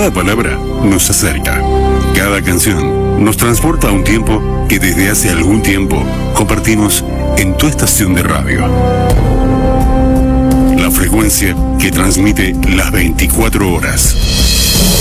Cada palabra nos acerca. Cada canción nos transporta a un tiempo que desde hace algún tiempo compartimos en tu estación de radio. La frecuencia que transmite las 24 horas.